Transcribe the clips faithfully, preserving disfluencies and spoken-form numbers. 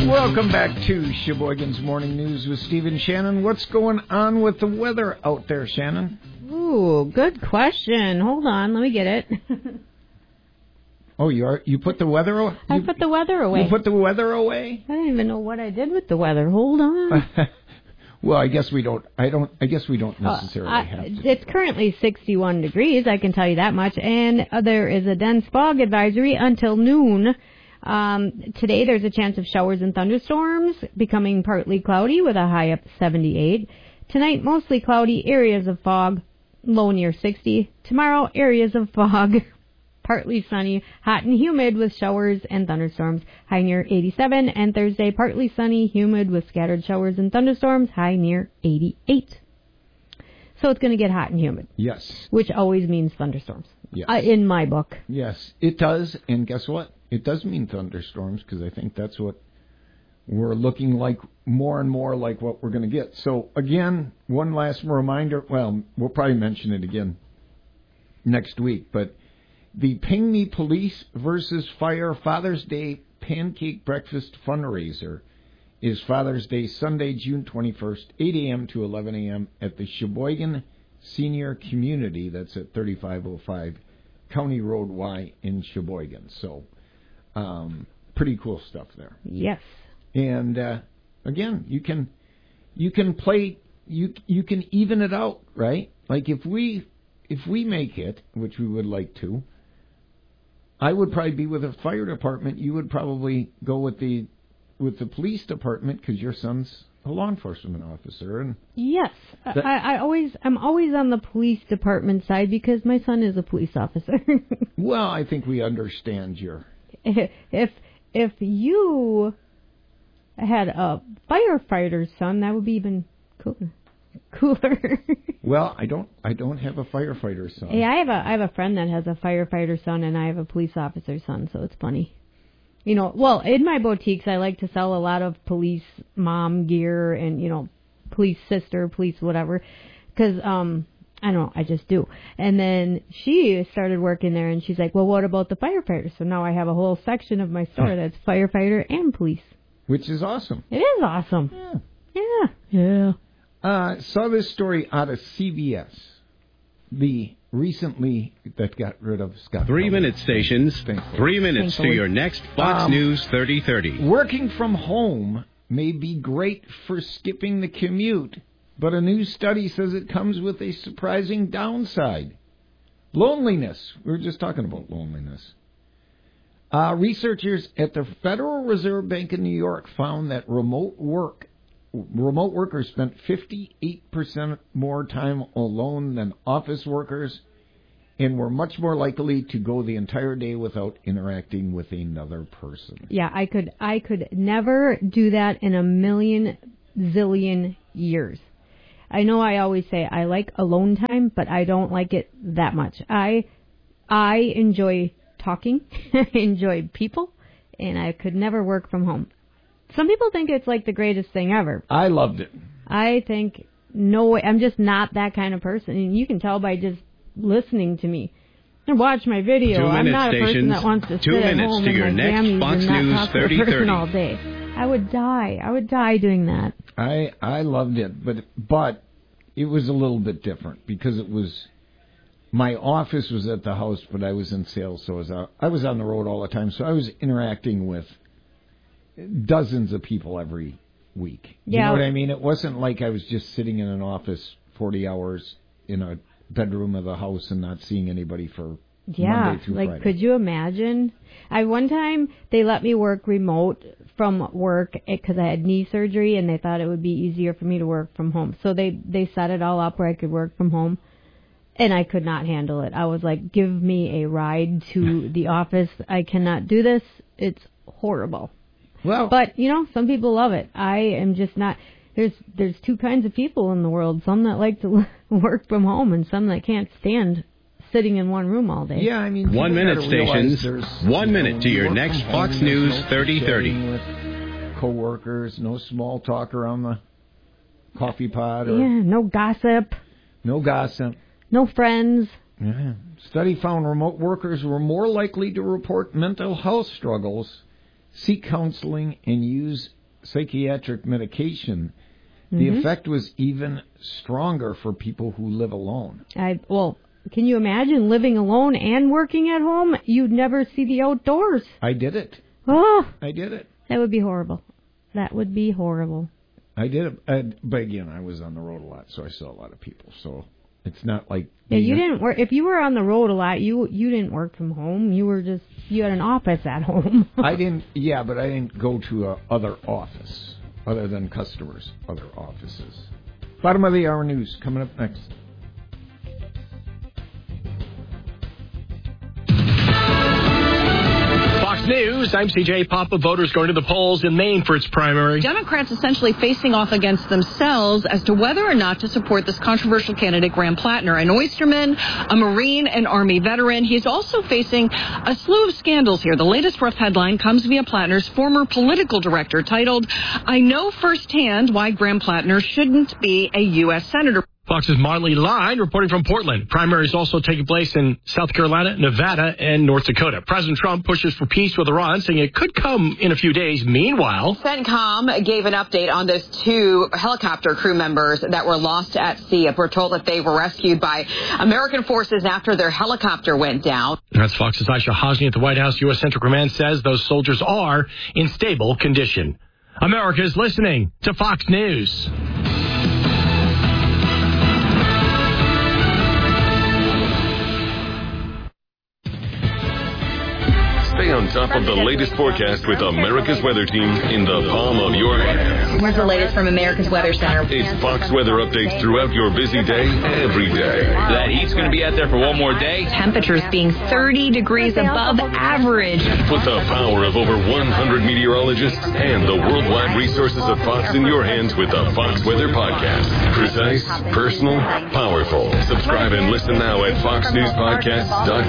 Welcome back to Sheboygan's Morning News with Steve and Shannon. What's going on with the weather out there, Shannon? Ooh, good question. Hold on, let me get it. Oh, you are you put the weather away? I put the weather away. You put the weather away? I don't even know what I did with the weather. Hold on. Well, I guess we don't. I don't. I guess we don't necessarily uh, I, have to. It's currently sixty-one degrees. I can tell you that much. And uh, there is a dense fog advisory until noon. Um, today, there's a chance of showers and thunderstorms, becoming partly cloudy with a high up to seventy-eight. Tonight, mostly cloudy, areas of fog, low near sixty. Tomorrow, areas of fog, partly sunny, hot and humid with showers and thunderstorms, high near eighty-seven. And Thursday, partly sunny, humid with scattered showers and thunderstorms, high near eighty-eight. So it's going to get hot and humid. Yes. Which always means thunderstorms. Yes. Uh, in my book. Yes, it does. And guess what? It does mean thunderstorms, because I think that's what we're looking like, more and more like what we're going to get. So, again, one last reminder. Well, we'll probably mention it again next week, but the Pinckney Police versus Fire Father's Day Pancake Breakfast Fundraiser is Father's Day, Sunday, June twenty-first, eight a.m. to eleven a.m. at the Sheboygan Senior Community. That's at thirty-five oh five County Road Y in Sheboygan. So, um, pretty cool stuff there. Yes. And uh, again, you can you can play you you can even it out, right? Like if we if we make it, which we would like to, I would probably be with the fire department. You would probably go with the with the police department because your son's a law enforcement officer. And yes, that, I, I always I'm always on the police department side because my son is a police officer. Well, I think we understand your. If if you had a firefighter's son, that would be even cooler. Cooler. Well, I don't. I don't have a firefighter's son. Yeah, I have a I have a friend that has a firefighter's son, and I have a police officer's son. So it's funny. You know, well, in my boutiques, I like to sell a lot of police mom gear and, you know, police sister, police whatever, because, um, I don't know, I just do. And then she started working there, and she's like, well, what about the firefighters? So now I have a whole section of my store that's firefighter and police. Which is awesome. It is awesome. Yeah. Yeah. Yeah. Uh, saw this story out of C B S. The recently that got rid of Scott. Three-minute stations, Thankfully. three minutes Thankfully. to your next Fox Um, News thirty thirty. Working from home may be great for skipping the commute, but a new study says it comes with a surprising downside. Loneliness. We were just talking about loneliness. Uh, researchers at the Federal Reserve Bank of New York found that remote work Remote workers spent fifty-eight percent more time alone than office workers and were much more likely to go the entire day without interacting with another person. Yeah, I could I could never do that in a million zillion years. I know I always say I like alone time, but I don't like it that much. I I enjoy talking, I enjoy people, and I could never work from home. Some people think it's like the greatest thing ever. I loved it. I think, no way, I'm just not that kind of person. And you can tell by just listening to me. And watch my video. Two I'm not a person stations, that wants to two sit at minutes home to in your my next jammies Fox and not News talk to thirty the person thirty. all day. I would die. I would die doing that. I I loved it, but but it was a little bit different because it was my office was at the house, but I was in sales, so I was out, I was on the road all the time, so I was interacting with dozens of people every week. You Yeah. know what I mean? It wasn't like I was just sitting in an office forty hours in a bedroom of the house and not seeing anybody for Yeah, Monday through like Friday. could you imagine? I one time they let me work remote from work because I had knee surgery and they thought it would be easier for me to work from home. So they they set it all up where I could work from home, and I could not handle it. I was like, give me a ride to the office. I cannot do this. It's horrible. Well, But, you know, some people love it. I am just not. There's there's two kinds of people in the world. Some that like to work from home and some that can't stand sitting in one room all day. yeah, I mean, One people minute gotta realize stations, there's, one you know, minute to you your work next from Fox home, there's News no thirty thirty. chatting with coworkers, no small talk around the coffee pot, or Yeah, no gossip, no gossip. no friends. Yeah. Study found remote workers were more likely to report mental health struggles, seek counseling and use psychiatric medication, the Mm-hmm. effect was even stronger for people who live alone. I well, can you imagine living alone and working at home? You'd never see the outdoors. I did it. Oh, I did it. that would be horrible. That would be horrible. I did it. I, but again, I was on the road a lot, so I saw a lot of people. So it's not like... Yeah, you didn't work. If you were on the road a lot, you you didn't work from home. You were just, you had an office at home. I didn't, yeah, but I didn't go to a other office, other than customers, other offices. Bottom of the hour news coming up next. Fox News, I'm C J Papa. Voters going to the polls in Maine for its primary. Democrats essentially facing off against themselves as to whether or not to support this controversial candidate, Graham Plattner, an oysterman, a Marine and Army veteran. He's also facing a slew of scandals here. The latest rough headline comes via Plattner's former political director, titled, "I know firsthand why Graham Plattner shouldn't be a U S Senator." Fox's Marley Line reporting from Portland. Primaries also taking place in South Carolina, Nevada, and North Dakota. President Trump pushes for peace with Iran, saying it could come in a few days. Meanwhile, CENTCOM gave an update on those two helicopter crew members that were lost at sea. We're told that they were rescued by American forces after their helicopter went down. That's Fox's Aisha Hosni at the White House. U S Central Command says those soldiers are in stable condition. America is listening to Fox News. Stay on top of the latest forecast with America's Weather Team in the palm of your hand. Where's the latest from America's Weather Center? It's Fox weather updates throughout your busy day, every day. That heat's going to be out there for one more day. Temperatures being thirty degrees above average. Put the power of over one hundred meteorologists and the worldwide resources of Fox in your hands with the Fox Weather Podcast. Precise, personal, powerful. Subscribe and listen now at fox news podcast dot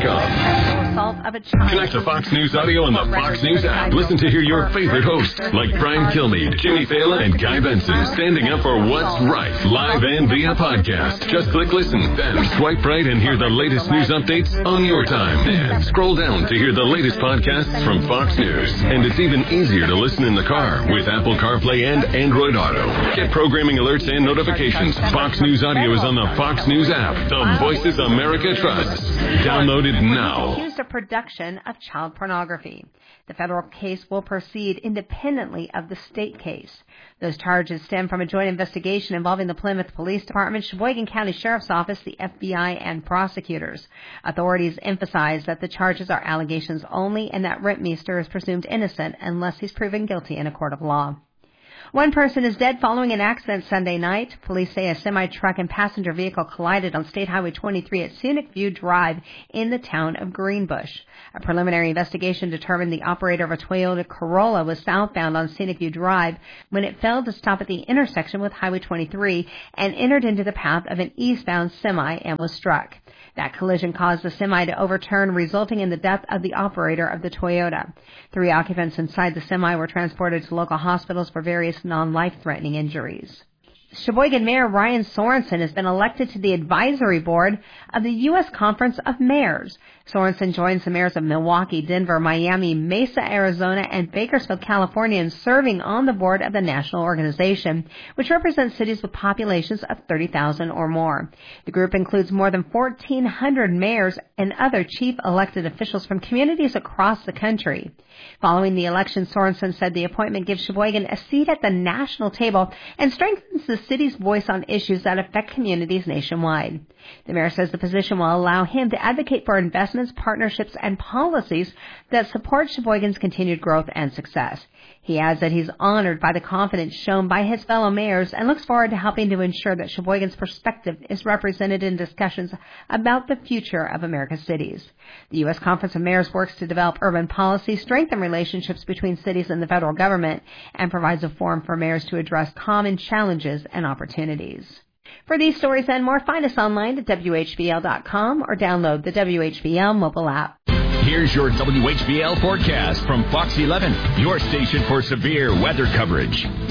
com. Connect to Fox News Audio on the Fox News app. Listen to hear your favorite hosts like Brian Kilmeade, Jimmy Fallon, and Guy Benson standing up for what's right, live and via podcast. Just click listen, then swipe right and hear the latest news updates on your time. And scroll down to hear the latest podcasts from Fox News. And it's even easier to listen in the car with Apple CarPlay and Android Auto. Get programming alerts and notifications. Fox News Audio is on the Fox News app. The voices America trusts. Download it now. Accused of production of child pornography. The federal case will proceed independently of the state case. Those charges stem from a joint investigation involving the Plymouth Police Department, Sheboygan County Sheriff's Office, the F B I, and prosecutors. Authorities emphasize that the charges are allegations only and that Rentmeester is presumed innocent unless he's proven guilty in a court of law. One person is dead following an accident Sunday night. Police say a semi-truck and passenger vehicle collided on State Highway twenty-three at Scenic View Drive in the town of Greenbush. A preliminary investigation determined the operator of a Toyota Corolla was southbound on Scenic View Drive when it failed to stop at the intersection with Highway twenty-three and entered into the path of an eastbound semi and was struck. That collision caused the semi to overturn, resulting in the death of the operator of the Toyota. Three occupants inside the semi were transported to local hospitals for various non-life-threatening injuries. Sheboygan Mayor Ryan Sorensen has been elected to the advisory board of the U S Conference of Mayors. Sorensen joins the mayors of Milwaukee, Denver, Miami, Mesa, Arizona, and Bakersfield, California, in serving on the board of the national organization, which represents cities with populations of thirty thousand or more. The group includes more than fourteen hundred mayors and other chief elected officials from communities across the country. Following the election, Sorensen said the appointment gives Sheboygan a seat at the national table and strengthens the city's voice on issues that affect communities nationwide. The mayor says the position will allow him to advocate for investments, partnerships, and policies that support Sheboygan's continued growth and success. He adds that he's honored by the confidence shown by his fellow mayors and looks forward to helping to ensure that Sheboygan's perspective is represented in discussions about the future of America's cities. The U S Conference of Mayors works to develop urban policy, strengthen relationships between cities and the federal government, and provides a forum for mayors to address common challenges and opportunities. For these stories and more, find us online at W H B L dot com or download the W H B L mobile app. Here's your W H B L forecast from Fox eleven, your station for severe weather coverage.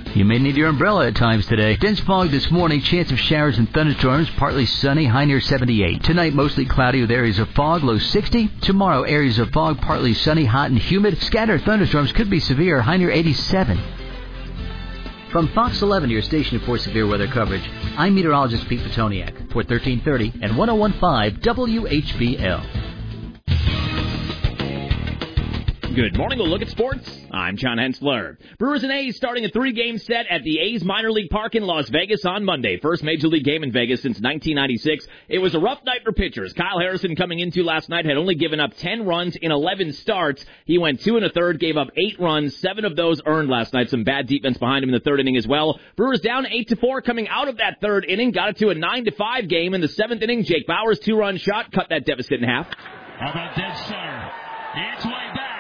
You may need your umbrella at times today. Dense fog this morning, chance of showers and thunderstorms, partly sunny, high near seventy-eight. Tonight, mostly cloudy with areas of fog, low sixty. Tomorrow, areas of fog, partly sunny, hot and humid. Scattered thunderstorms could be severe, high near eighty-seven. From Fox eleven, your station for severe weather coverage, I'm meteorologist Pete Petoniak for thirteen thirty and one oh one point five W H B L. Good morning. We'll look at sports. I'm John Hensler. Brewers and A's starting a three-game set at the A's minor league park in Las Vegas on Monday. First major league game in Vegas since nineteen ninety-six. It was a rough night for pitchers. Kyle Harrison coming into last night had only given up ten runs in eleven starts. He went two and a third, gave up eight runs. Seven of those earned last night. Some bad defense behind him in the third inning as well. Brewers down eight to four coming out of that third inning. Got it to a nine to five game in the seventh inning. Jake Bauers' two-run shot cut that deficit in half. How about dead center? It's way back.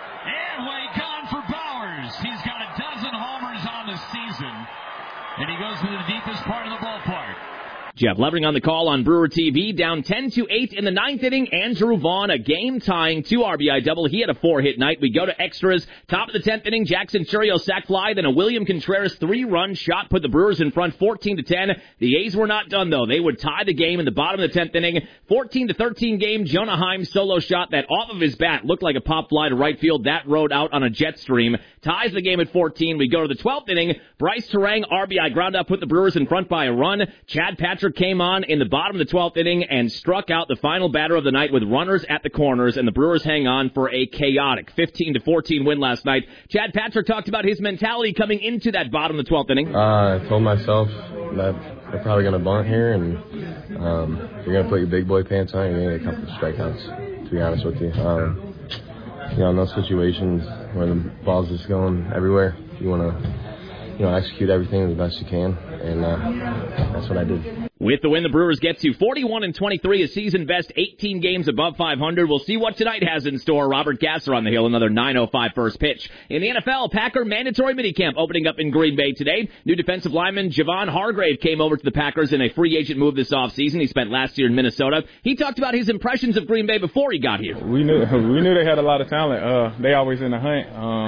And way gone for Bauers. He's got a dozen homers on the season. And he goes to the deepest part of the ballpark. Jeff Levering on the call on Brewer T V. Down ten to eight in the ninth inning. Andrew Vaughn, a game-tying two R B I double. He had a four-hit night. We go to extras. Top of the tenth inning, Jackson Churio sac fly. Then a William Contreras three-run shot put the Brewers in front fourteen to ten. The A's were not done, though. They would tie the game in the bottom of the tenth inning. fourteen to thirteen game. Jonah Heim solo shot that off of his bat looked like a pop fly to right field. That rode out on a jet stream. Ties the game at fourteen. We go to the twelfth inning. Bryce Terang, R B I ground out, put the Brewers in front by a run. Chad Patrick came on in the bottom of the twelfth inning and struck out the final batter of the night with runners at the corners, and the Brewers hang on for a chaotic fifteen to fourteen win last night. Chad Patrick talked about his mentality coming into that bottom of the twelfth inning. Uh, I told myself that they're probably going to bunt here, and um, if you're going to put your big boy pants on, you're going to get a couple of strikeouts, to be honest with you. Um, you know, in those situations where the ball's just going everywhere, you want to, you know, execute everything the best you can, and uh, that's what I did. With the win, the Brewers get to forty-one and twenty-three, a season best, eighteen games above five hundred. We'll see what tonight has in store. Robert Gasser on the hill, another nine oh five first pitch. In the N F L, Packer mandatory minicamp opening up in Green Bay today. New defensive lineman Javon Hargrave came over to the Packers in a free agent move this offseason. He spent last year in Minnesota. He talked about his impressions of Green Bay before he got here. We knew we knew they had a lot of talent. Uh, they always in the hunt.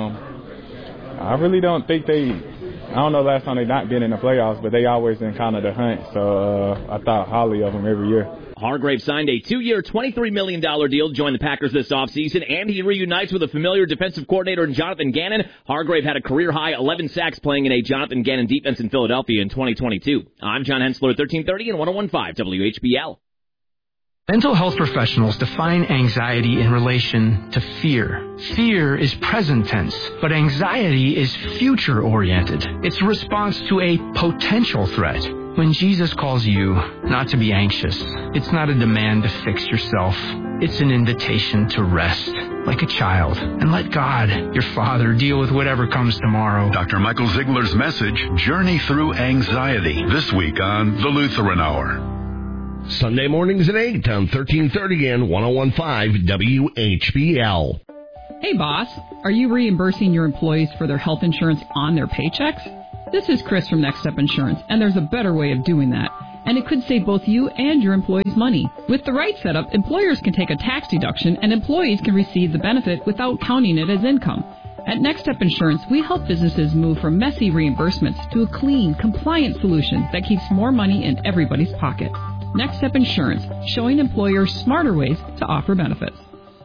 Um, I really don't think they... I don't know last time they not been in the playoffs, but they always in kind of the hunt. So uh, I thought highly of them every year. Hargrave signed a two-year, twenty-three million dollars deal to join the Packers this offseason, and he reunites with a familiar defensive coordinator in Jonathan Gannon. Hargrave had a career-high eleven sacks playing in a Jonathan Gannon defense in Philadelphia in twenty twenty-two. I'm John Hensler, thirteen thirty and one oh one point five W H B L. Mental health professionals define anxiety in relation to fear. Fear is present tense, but anxiety is future-oriented. It's a response to a potential threat. When Jesus calls you not to be anxious, it's not a demand to fix yourself. It's an invitation to rest, like a child, and let God, your Father, deal with whatever comes tomorrow. Doctor Michael Ziegler's message, Journey Through Anxiety, this week on The Lutheran Hour. Sunday mornings at eight on thirteen thirty and one oh one point five W H B L. Hey, boss. Are you reimbursing your employees for their health insurance on their paychecks? This is Chris from Next Step Insurance, and there's a better way of doing that. And it could save both you and your employees money. With the right setup, employers can take a tax deduction, and employees can receive the benefit without counting it as income. At Next Step Insurance, we help businesses move from messy reimbursements to a clean, compliant solution that keeps more money in everybody's pocket. Next Step Insurance, showing employers smarter ways to offer benefits.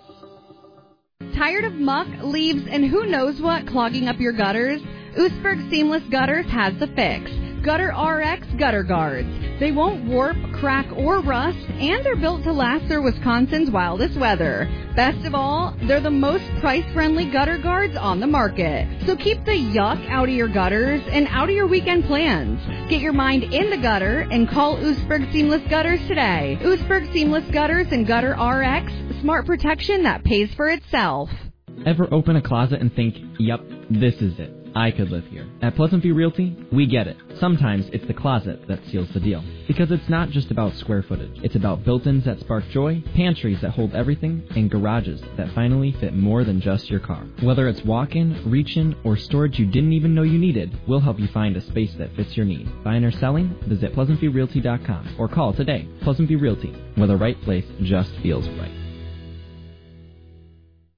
Tired of muck, leaves, and who knows what clogging up your gutters? Oostburg Seamless Gutters has the fix. Gutter R X Gutter Guards. They won't warp, crack, or rust, and they're built to last through Wisconsin's wildest weather. Best of all, they're the most price-friendly gutter guards on the market. So keep the yuck out of your gutters and out of your weekend plans. Get your mind in the gutter and call Oostburg Seamless Gutters today. Oostburg Seamless Gutters and Gutter R X, smart protection that pays for itself. Ever open a closet and think, yep, this is it. I could live here. At Pleasant View Realty, we get it. Sometimes it's the closet that seals the deal. Because it's not just about square footage. It's about built-ins that spark joy, pantries that hold everything, and garages that finally fit more than just your car. Whether it's walk-in, reach-in, or storage you didn't even know you needed, we'll help you find a space that fits your need. Buying or selling? Visit pleasant view realty dot com or call today. Pleasant View Realty, where the right place just feels right.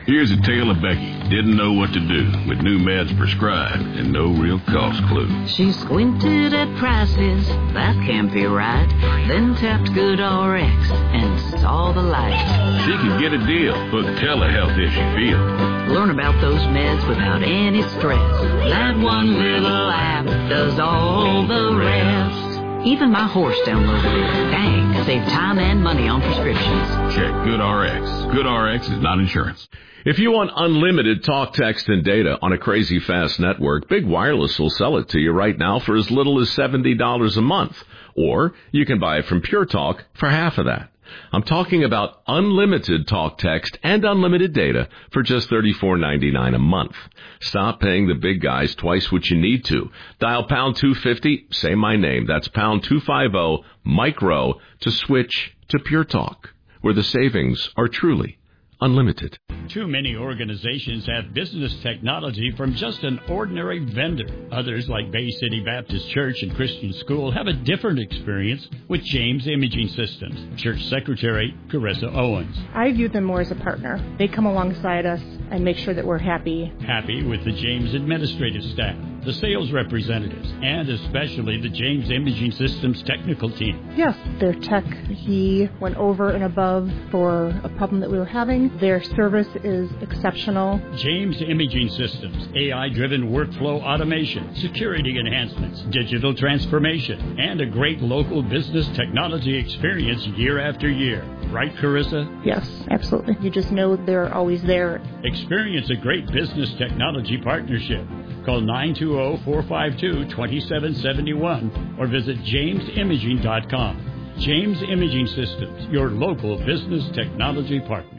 Here's a tale of Becky. Didn't know what to do with new meds prescribed and no real cost clue. She squinted at prices, that can't be right. Then tapped GoodRx and saw the light. She could get a deal, but telehealth if she feels. Learn about those meds without any stress. That one little app does all the rest. Even my horse downloaded it. Dang, save time and money on prescriptions. Check GoodRx. GoodRx is not insurance. If you want unlimited talk, text, and data on a crazy fast network, Big Wireless will sell it to you right now for as little as seventy dollars a month. Or you can buy it from Pure Talk for half of that. I'm talking about unlimited talk, text, and unlimited data for just thirty-four ninety-nine a month. Stop paying the big guys twice what you need to. Dial pound two fifty, say my name. That's pound two fifty, micro, to switch to Pure Talk, where the savings are truly unlimited. Too many organizations have business technology from just an ordinary vendor. Others, like Bay City Baptist Church and Christian School, have a different experience with James Imaging Systems. Church Secretary Carissa Owens. I view them more as a partner. They come alongside us and make sure that we're happy. Happy with the James administrative staff, the sales representatives, and especially the James Imaging Systems technical team. Yes, their tech, he went over and above for a problem that we were having. Their service is exceptional. James Imaging Systems, A I-driven workflow automation, security enhancements, digital transformation, and a great local business technology experience year after year. Right, Carissa? Yes, absolutely. You just know they're always there. Experience a great business technology partnership. Call nine two zero, four five two, two seven seven one or visit james imaging dot com. James Imaging Systems, your local business technology partner.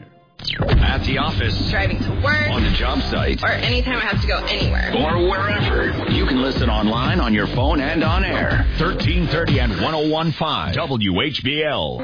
At the office, driving to work, on the job site, or anytime I have to go anywhere, or wherever. You can listen online, on your phone, and on air. thirteen thirty and one oh one point five W H B L.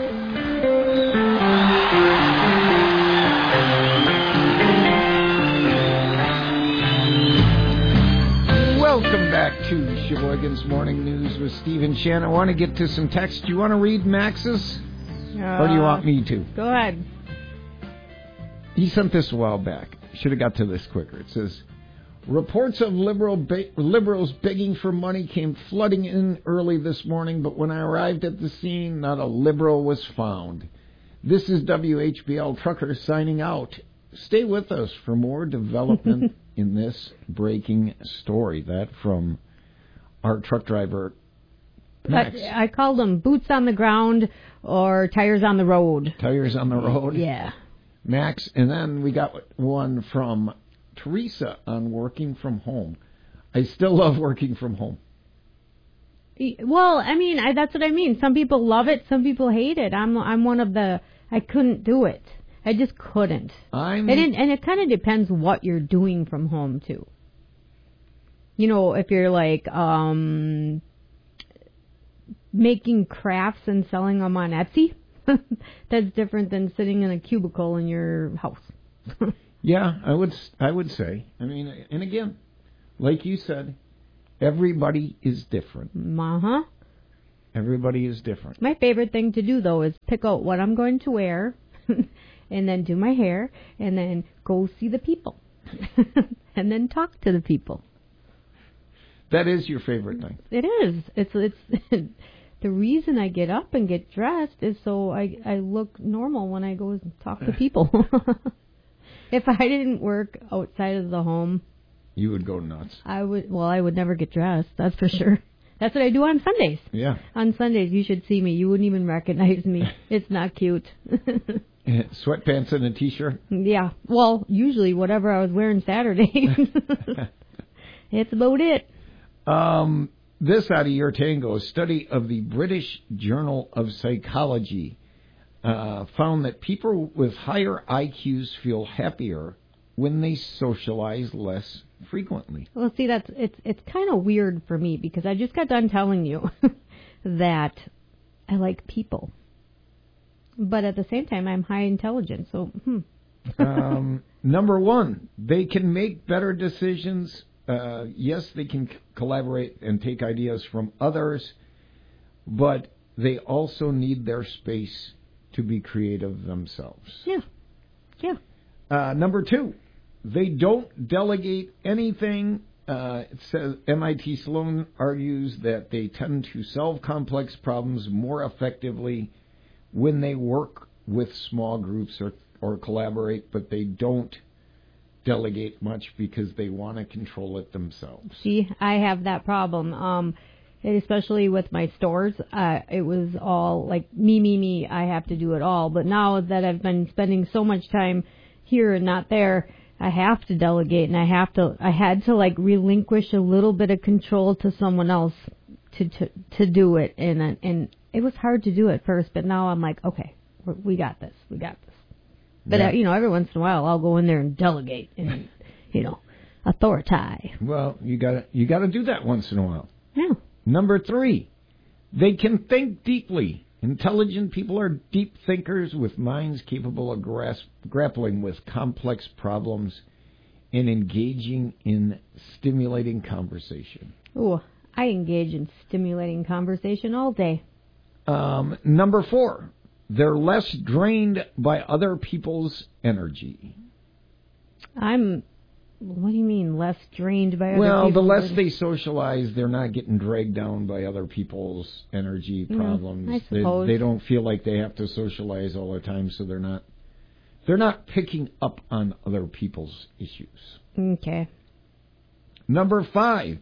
Welcome back to Sheboygan's Morning News with Steve and Shannon. I want to get to some text. Do you want to read Max's? Uh, or do you want me to? Go ahead. He sent this a while back. Should have got to this quicker. It says, reports of liberal ba- liberals begging for money came flooding in early this morning, but when I arrived at the scene, not a liberal was found. This is W H B L Trucker signing out. Stay with us for more development in this breaking story. That from our truck driver, Max. I, I called them boots on the ground or tires on the road. Tires on the road? Yeah. Max, and then we got one from Teresa on working from home. I still love working from home. Well, I mean, I, that's what I mean. Some people love it, some people hate it. I'm I'm one of the, I couldn't do it. I just couldn't. I'm and it, and it kind of depends what you're doing from home too. You know, if you're like um, making crafts and selling them on Etsy. That's different than sitting in a cubicle in your house. Yeah, I would I would say. I mean, and again, like you said, everybody is different. Uh-huh. Everybody is different. My favorite thing to do, though, is pick out what I'm going to wear and then do my hair and then go see the people and then talk to the people. That is your favorite thing. It is. It's it's the reason I get up and get dressed is so I, I look normal when I go and talk to people. If I didn't work outside of the home, you would go nuts. I would. Well, I would never get dressed. That's for sure. That's what I do on Sundays. Yeah. On Sundays, you should see me. You wouldn't even recognize me. It's not cute. Sweatpants and a t-shirt? Yeah. Well, usually whatever I was wearing Saturday. It's about it. Um. This out of your tango, a study of the British Journal of Psychology uh, found that people with higher I Qs feel happier when they socialize less frequently. Well, see, that's it's it's kind of weird for me because I just got done telling you that I like people, but at the same time, I'm high intelligence. So, hmm. um, number one, they can make better decisions. Uh, yes, they can c- collaborate and take ideas from others, but they also need their space to be creative themselves. Yeah. Yeah. Uh, number two, they don't delegate anything. Uh, it says M I T Sloan argues that they tend to solve complex problems more effectively when they work with small groups or, or collaborate, but they don't delegate much because they want to control it themselves. See, I have that problem. Um, especially with my stores, uh, it was all like me, me, me. I have to do it all. But now that I've been spending so much time here and not there, I have to delegate, and I have to. I had to like relinquish a little bit of control to someone else to to, to do it, and and it was hard to do at first. But now I'm like, okay, we're, we got this. We got this. But Yeah. uh, you know, every once in a while, I'll go in there and delegate, and you know, authority. Well, you gotta you gotta do that once in a while. Yeah. Number three, they can think deeply. Intelligent people are deep thinkers with minds capable of grasp, grappling with complex problems and engaging in stimulating conversation. Ooh, I engage in stimulating conversation all day. Um, number four, they're less drained by other people's energy. I'm. What do you mean less drained by other Well, people? the less they socialize, they're not getting dragged down by other people's energy Mm, problems. I they, suppose. they don't feel like they have to socialize all the time, so they're not they're not picking up on other people's issues. Okay. Number five,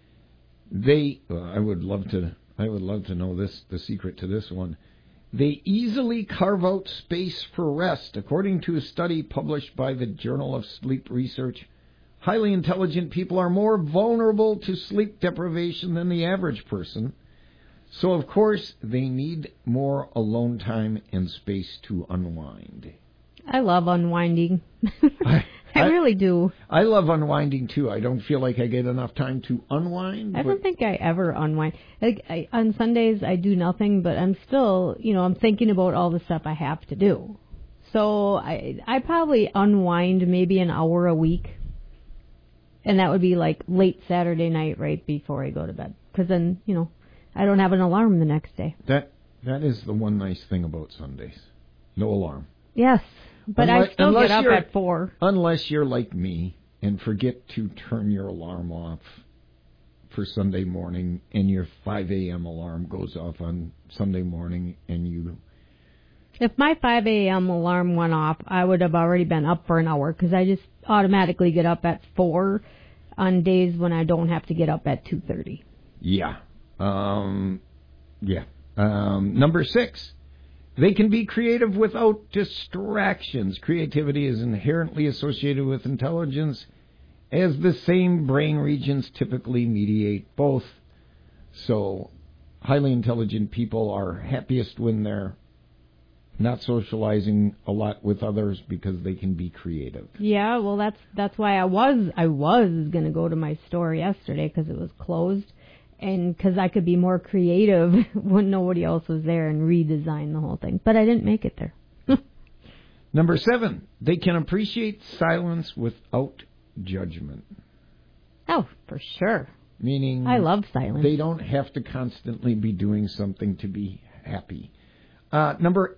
they. Well, I would love to. I would love to know this. The secret to this one. They easily carve out space for rest, according to a study published by the Journal of Sleep Research. Highly intelligent people are more vulnerable to sleep deprivation than the average person. So, of course, they need more alone time and space to unwind. I love unwinding. I, I really do. I love unwinding, too. I don't feel like I get enough time to unwind. I but don't think I ever unwind. Like, I, on Sundays, I do nothing, but I'm still, you know, I'm thinking about all the stuff I have to do. So I, I probably unwind maybe an hour a week. And that would be like late Saturday night right before I go to bed. Because then, you know, I don't have an alarm the next day. That That is the one nice thing about Sundays. No alarm. Yes, but Unless- I still unless get up you're- at four. Unless you're like me and forget to turn your alarm off for Sunday morning and your five a.m. alarm goes off on Sunday morning and you... If my five a.m. alarm went off, I would have already been up for an hour because I just automatically get up at four on days when I don't have to get up at two thirty. Yeah. Um, yeah. Um, number six, they can be creative without distractions. Creativity is inherently associated with intelligence, as the same brain regions typically mediate both. So, highly intelligent people are happiest when they're not socializing a lot with others because they can be creative. Yeah, well, that's that's why I was I was gonna go to my store yesterday because it was closed, and because I could be more creative when nobody else was there and redesign the whole thing. But I didn't make it there. Number seven, they can appreciate silence without judgment. Oh, for sure. Meaning, I love silence. They don't have to constantly be doing something to be happy. Uh, number